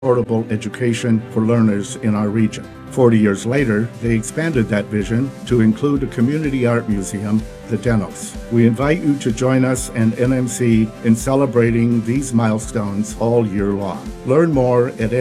affordable education for learners in our region. 40 years later, they expanded that vision to include a community art museum, the Denos. We invite you to join us and NMC in celebrating these milestones all year long. Learn more at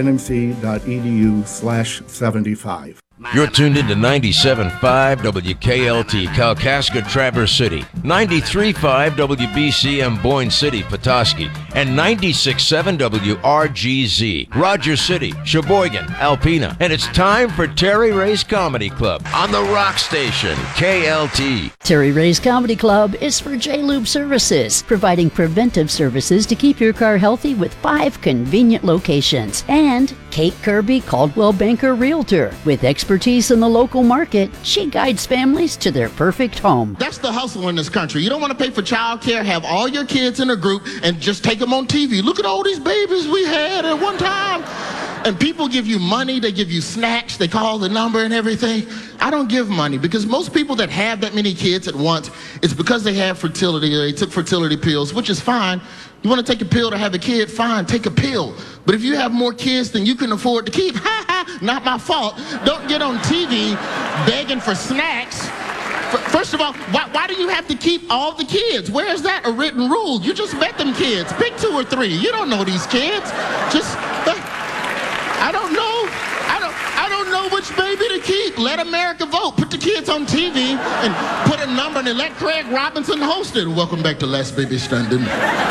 nmc.edu/75. You're tuned into 97.5 WKLT, Kalkaska, Traverse City, 93.5 WBCM, Boyne City, Petoskey, and 96.7 WRGZ, Rogers City, Sheboygan, Alpena. And it's time for Terry Ray's Comedy Club on the Rock Station, KLT. Terry Ray's Comedy Club is for J-Lube Services, providing preventive services to keep your car healthy with 5 convenient locations. And Kate Kirby, Caldwell Banker Realtor, with expertise in the local market, she guides families to their perfect home. That's the hustle in this country. You don't want to pay for child care, have all your kids in a group, and just take them on TV. Look at all these babies we had at one time. And people give you money, they give you snacks, they call the number and everything. I don't give money because most people that have that many kids at once, it's because they have fertility or they took fertility pills, which is fine. You want to take a pill to have a kid? Fine, take a pill. But if you have more kids than you can afford to keep, not my fault. Don't get on TV begging for snacks. First of all, why do you have to keep all the kids? Where is that a written rule? You just met them kids. Pick 2 or 3. You don't know these kids. Just... I don't know. I don't know which baby to keep. Let America vote. Put the kids on TV and put a number and let Craig Robinson host it. Welcome back to Last Baby Standing.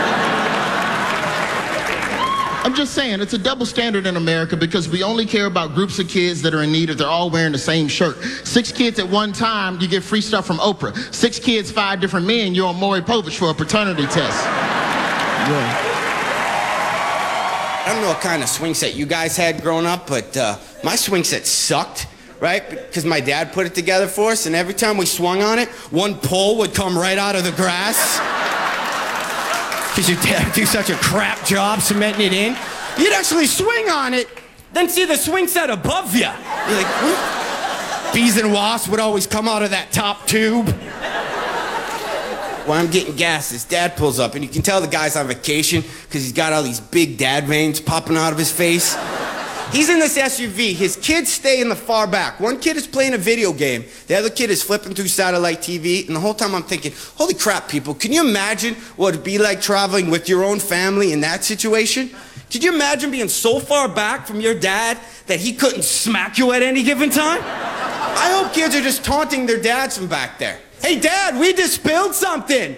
I'm just saying, it's a double standard in America because we only care about groups of kids that are in need if they're all wearing the same shirt. 6 kids at one time, you get free stuff from Oprah. 6 kids, 5 different men, you're on Maury Povich for a paternity test. Yeah. I don't know what kind of swing set you guys had growing up, but my swing set sucked, right? Because my dad put it together for us, and every time we swung on it, one pole would come right out of the grass. Because your dad would do such a crap job cementing it in. You'd actually swing on it, then see the swing set above you. You're like, what? Bees and wasps would always come out of that top tube. When I'm getting gas, his dad pulls up, and you can tell the guy's on vacation because he's got all these big dad veins popping out of his face. He's in this SUV. His kids stay in the far back. One kid is playing a video game. The other kid is flipping through satellite TV, and the whole time I'm thinking, holy crap, people, can you imagine what it'd be like traveling with your own family in that situation? Could you imagine being so far back from your dad that he couldn't smack you at any given time? I hope kids are just taunting their dads from back there. Hey, Dad, we just spilled something.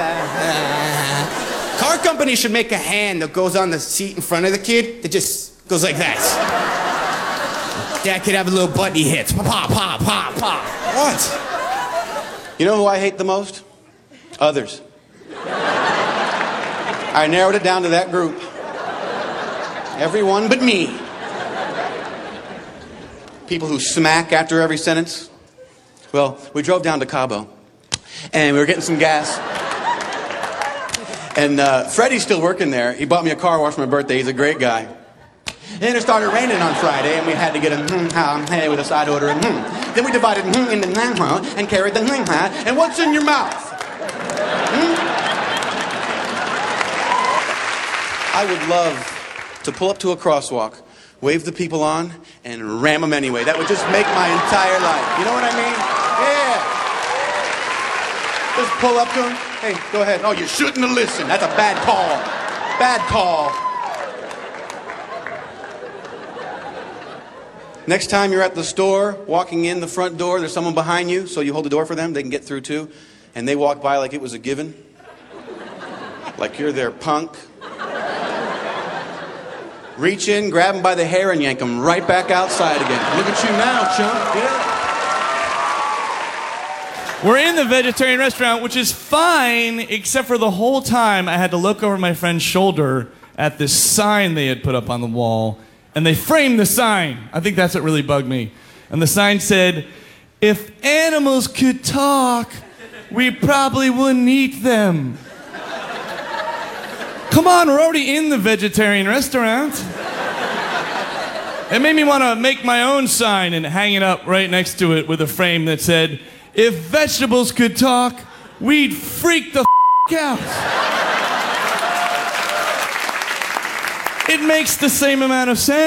Car company should make a hand that goes on the seat in front of the kid that just goes like that. Dad could have a little button he hits. Pop, pop, pop, pop. What? You know who I hate the most? Others. I narrowed it down to that group. Everyone but me. People who smack after every sentence. Well, we drove down to Cabo, and we were getting some gas. And Freddie's still working there. He bought me a car wash for my birthday. He's a great guy. Then it started raining on Friday, and we had to get a hey with a side order. Then we divided into and carried the and what's in your mouth? I would love to pull up to a crosswalk, wave the people on, and ram them anyway. That would just make my entire life. You know what I mean? Yeah. Just pull up to them. Hey, go ahead. Oh, you shouldn't have listened. That's a bad call. Bad call. Next time you're at the store, walking in the front door, there's someone behind you, so you hold the door for them, they can get through too, and they walk by like it was a given. Like you're their punk. Reach in, grab them by the hair, and yank them right back outside again. Look at you now, chump. Yeah. We're in the vegetarian restaurant, which is fine, except for the whole time I had to look over my friend's shoulder at this sign they had put up on the wall, and they framed the sign. I think that's what really bugged me. And the sign said, "If animals could talk, we probably wouldn't eat them." Come on, we're already in the vegetarian restaurant. It made me want to make my own sign and hang it up right next to it with a frame that said, "If vegetables could talk, we'd freak the out." It makes the same amount of sense.